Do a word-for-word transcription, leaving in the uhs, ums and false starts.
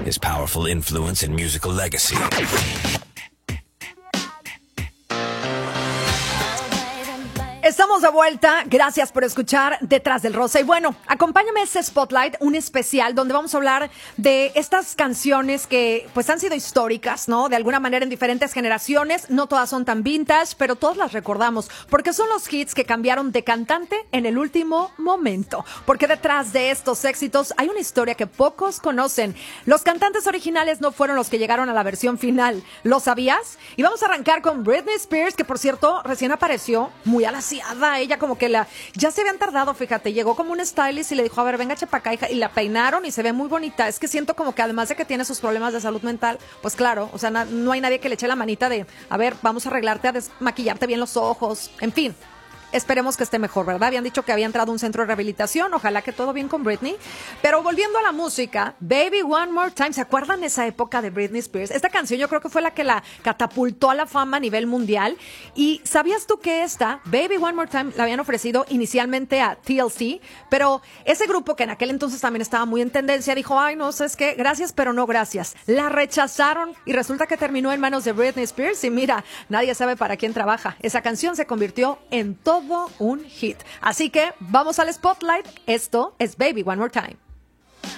his powerful influence and musical legacy. Estamos de vuelta, gracias por escuchar Detrás del Rosa. Y bueno, acompáñame a este Spotlight, un especial donde vamos a hablar de estas canciones que pues han sido históricas, ¿no? De alguna manera en diferentes generaciones, no todas son tan vintage, pero todas las recordamos, porque son los hits que cambiaron de cantante en el último momento. Porque detrás de estos éxitos hay una historia que pocos conocen. Los cantantes originales no fueron los que llegaron a la versión final, ¿lo sabías? Y vamos a arrancar con Britney Spears, que por cierto recién apareció muy a la ella como que la, ya se habían tardado, fíjate, llegó como un stylist y le dijo, a ver, venga, chepa acá, hija, y la peinaron y se ve muy bonita. Es que siento como que además de que tiene sus problemas de salud mental, pues claro, o sea, na, no hay nadie que le eche la manita de, a ver, vamos a arreglarte, a desmaquillarte bien los ojos, en fin. Esperemos que esté mejor, ¿verdad? Habían dicho que había entrado a un centro de rehabilitación, ojalá que todo bien con Britney. Pero volviendo a la música, Baby One More Time, ¿se acuerdan esa época de Britney Spears? Esta canción yo creo que fue la que la catapultó a la fama a nivel mundial. Y ¿sabías tú que esta, Baby One More Time, la habían ofrecido inicialmente a T L C? Pero ese grupo que en aquel entonces también estaba muy en tendencia, dijo, ay, no, ¿sabes qué? Gracias, pero no gracias. La rechazaron y resulta que terminó en manos de Britney Spears y mira, nadie sabe para quién trabaja. Esa canción se convirtió en todo un hit. Así que vamos al Spotlight. Esto es Baby One More Time.